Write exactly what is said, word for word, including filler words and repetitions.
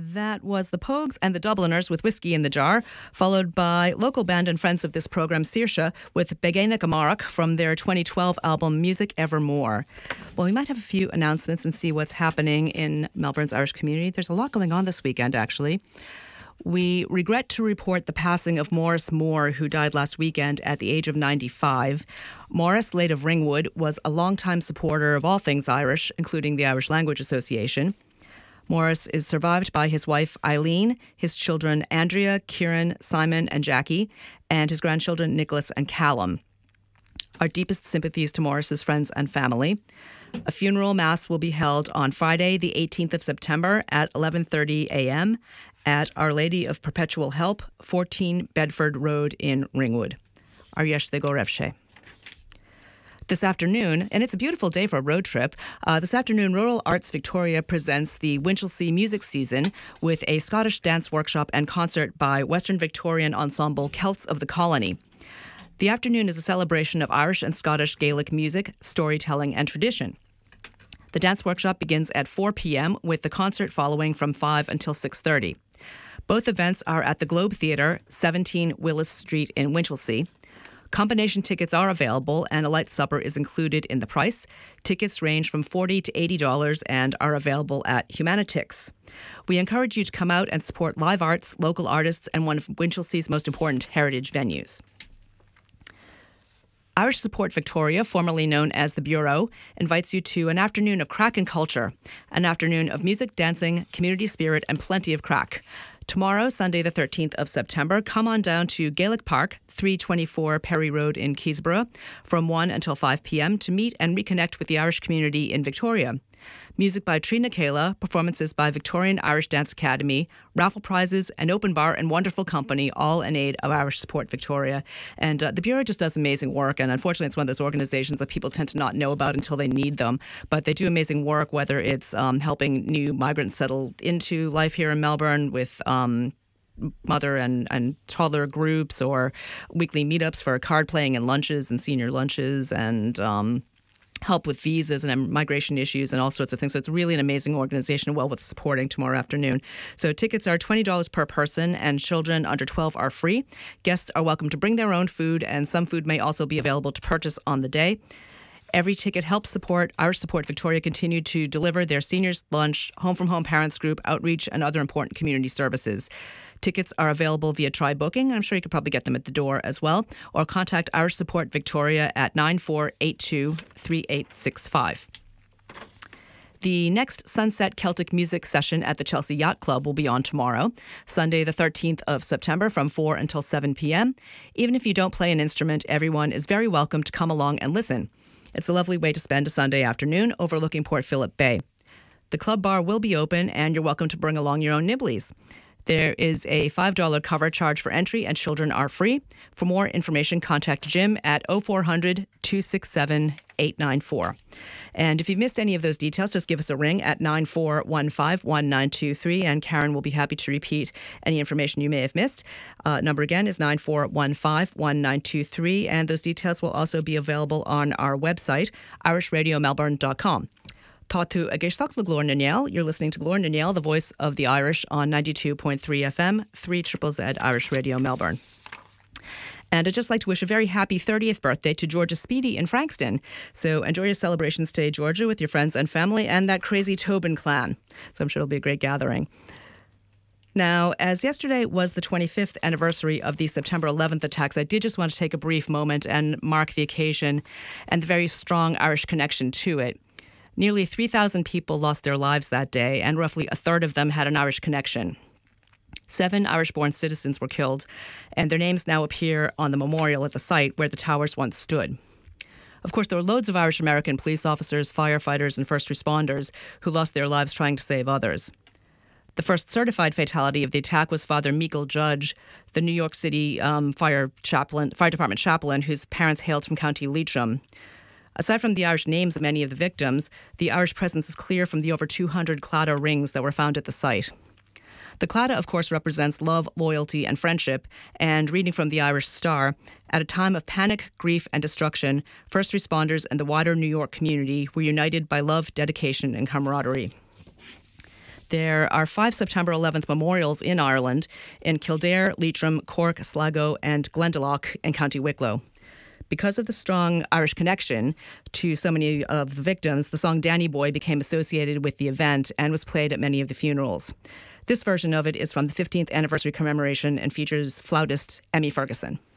That was the Pogues and the Dubliners with Whiskey in the Jar, followed by local band and friends of this programme, Saoirse, with Begaina Gamarach from their twenty twelve album Music Evermore. Well, we might have a few announcements and see what's happening in Melbourne's Irish community. There's a lot going on this weekend, actually. We regret to report the passing of Maurice Moore, who died last weekend at the age of ninety-five. Maurice, late of Ringwood, was a longtime supporter of all things Irish, including the Irish Language Association. Maurice is survived by his wife Eileen, his children Andrea, Kieran, Simon and Jackie, and his grandchildren Nicholas and Callum. Our deepest sympathies to Maurice's friends and family. A funeral mass will be held on Friday, the eighteenth of September at eleven thirty a.m. at Our Lady of Perpetual Help, fourteen Bedford Road in Ringwood. Aryesh Dego Revshe. This afternoon, and it's a beautiful day for a road trip, uh, this afternoon Rural Arts Victoria presents the Winchelsea Music Season with a Scottish dance workshop and concert by Western Victorian ensemble Celts of the Colony. The afternoon is a celebration of Irish and Scottish Gaelic music, storytelling and tradition. The dance workshop begins at four p.m. with the concert following from five until six thirty. Both events are at the Globe Theatre, seventeen Willis Street in Winchelsea. Combination tickets are available and a light supper is included in the price. Tickets range from forty dollars to eighty dollars and are available at Humanitix. We encourage you to come out and support live arts, local artists, and one of Winchelsea's most important heritage venues. Irish Support Victoria, formerly known as the Bureau, invites you to an afternoon of crack and culture, an afternoon of music, dancing, community spirit, and plenty of crack. Tomorrow, Sunday the thirteenth of September, come on down to Gaelic Park, three twenty-four Perry Road in Keysborough, from one until five p.m. to meet and reconnect with the Irish community in Victoria. Music by Trina Kayla, performances by Victorian Irish Dance Academy, raffle prizes, an open bar and wonderful company, all in aid of Irish Support Victoria. And uh, the Bureau just does amazing work, and unfortunately it's one of those organizations that people tend to not know about until they need them. But they do amazing work, whether it's um, helping new migrants settle into life here in Melbourne with um, mother and, and toddler groups, or weekly meetups for card playing and lunches and senior lunches, and um, help with visas and migration issues and all sorts of things. So it's really an amazing organization, well worth supporting tomorrow afternoon. So tickets are twenty dollars per person and children under twelve are free. Guests are welcome to bring their own food, and some food may also be available to purchase on the day. Every ticket helps support Irish Support Victoria continue to deliver their seniors lunch, home from home parents group, outreach and other important community services. Tickets are available via Try Booking. I'm sure you could probably get them at the door as well. Or contact Irish Support Victoria at nine four eight two, three eight six five. The next Sunset Celtic Music session at the Chelsea Yacht Club will be on tomorrow, Sunday the thirteenth of September from four until seven p.m. Even if you don't play an instrument, everyone is very welcome to come along and listen. It's a lovely way to spend a Sunday afternoon overlooking Port Phillip Bay. The club bar will be open and you're welcome to bring along your own nibblies. There is a five dollars cover charge for entry and children are free. For more information, contact Jim at oh four hundred, two six seven, eight nine four. And if you've missed any of those details, just give us a ring at nine four one five, one nine two three and Karen will be happy to repeat any information you may have missed. Uh, number again is nine four one five, one nine two three, and those details will also be available on our website, irish radio melbourne dot com. Tatu Agishtak Glor Naniel. You're listening to Glor Naniel, the voice of the Irish, on ninety-two point three F M, three Z Z Irish Radio Melbourne. And I'd just like to wish a very happy thirtieth birthday to Georgia Speedy in Frankston. So enjoy your celebrations today, Georgia, with your friends and family and that crazy Tobin clan. So I'm sure it'll be a great gathering. Now, as yesterday was the twenty-fifth anniversary of the September eleventh attacks, I did just want to take a brief moment and mark the occasion and the very strong Irish connection to it. Nearly three thousand people lost their lives that day, and roughly a third of them had an Irish connection. Seven Irish-born citizens were killed, and their names now appear on the memorial at the site where the towers once stood. Of course, there were loads of Irish-American police officers, firefighters, and first responders who lost their lives trying to save others. The first certified fatality of the attack was Father Meikle Judge, the New York City um, fire chaplain, fire department chaplain, whose parents hailed from County Leitrim. Aside from the Irish names of many of the victims, the Irish presence is clear from the over two hundred Claddagh rings that were found at the site. The Claddagh, of course, represents love, loyalty, and friendship, and reading from the Irish Star, at a time of panic, grief, and destruction, first responders and the wider New York community were united by love, dedication, and camaraderie. There are five September eleventh memorials in Ireland in Kildare, Leitrim, Cork, Sligo, and Glendalough in County Wicklow. Because of the strong Irish connection to so many of the victims, the song Danny Boy became associated with the event and was played at many of the funerals. This version of it is from the fifteenth anniversary commemoration and features flautist Emmy Ferguson.